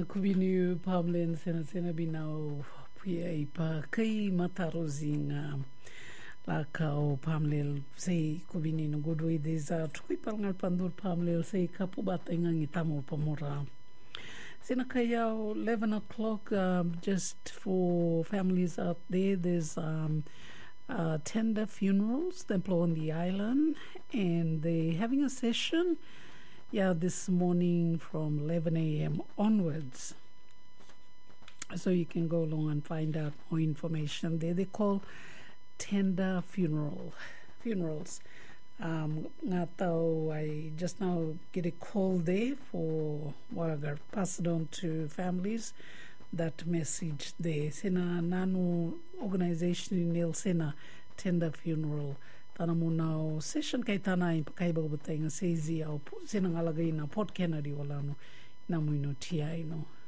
Kubinu Pamlin Sena Binao Pia Pa Kai Matarozinga Lakao Pamlil say Kubini no good way these are Twipangal Pandur Pamlil say Kapubatangang Tamil Pamura. Sinakayao 11 o'clock just for families out there. There's tender funerals they employ on the island, and they're having a session this morning from 11 a.m. onwards. So you can go along and find out more information there. They call tender funerals. I just now get a call there for Waragar. Pass it on to families. That message there. Sena nano organization in El Sena tender funeral. Tana muna session kay tana impakai bago batay nga sezi au sena ngalagay na Port Kennedy wala no namuino tiay no.